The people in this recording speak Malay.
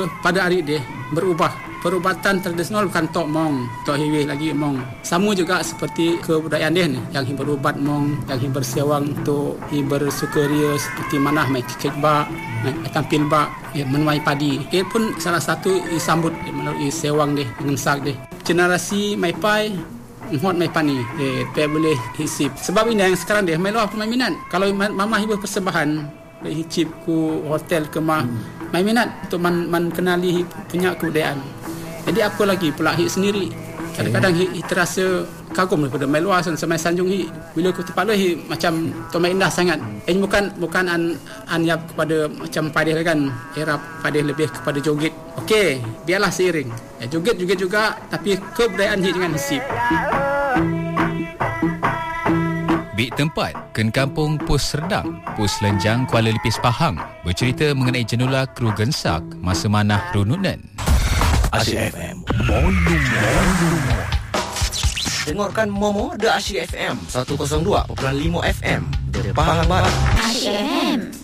pada hari dia berubah. Perubatan tradisional bukan tok mong, tok hiwih lagi mong. Sama juga seperti kebudayaan dia ni, yang berubat mong, yang bersewang untuk bersukaria seperti manah mai cicit bak, mai tampil bak, menuai padi. Ia pun salah satu disambut melalui sewang dia, mengensak dia. Generasi mai pai hot mai pani, dia boleh hisip. Sebab ini yang sekarang dia mai luar pun mai minat. Kalau mamah ibu persembahan hicip ku hotel ke mah mai minat untuk man kenali punya kebudayaan. Jadi apa lagi pula hik sendiri. Kadang-kadang hik terasa kagum daripada mai luar sampai sanjung hik. Bila aku terpala hik macam tu mai indah sangat. Bukan an yap kepada macam padih kan. Era padih lebih kepada joget. Okey, biarlah seiring. Joget juga tapi kebudayaan hik dengan hisip. Bik tempat, Ken Kampung Pos Serdang, Pos Lenjang, Kuala Lipis, Pahang bercerita mengenai jenula kru gensak masa manah rununan. Asyik FM Mono. Dengarkan Momo The Asyik FM 102.5 FM dari Pahang Barat. Asyik FM.